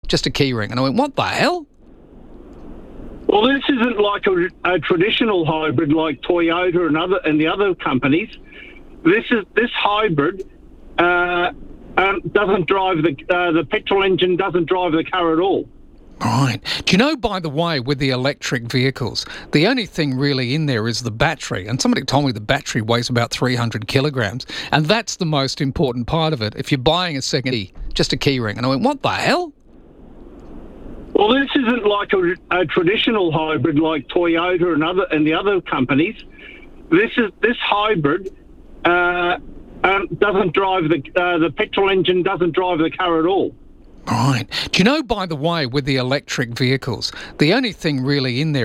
just a key ring. And I went, what the hell? Well, this isn't like a traditional hybrid like Toyota and the other companies. This hybrid doesn't drive the petrol engine doesn't drive the car at all. Right. Do you know, by the way, with the electric vehicles, the only thing really in there is the battery. And somebody told me the battery weighs about 300 kilograms. And that's the most important part of it. If you're buying a second, just a key ring. And I went, what the hell? Well, this isn't like a traditional hybrid like Toyota and the other companies. This hybrid doesn't drive the petrol engine doesn't drive the car at all. Right. Do you know, by the way, with the electric vehicles, the only thing really in there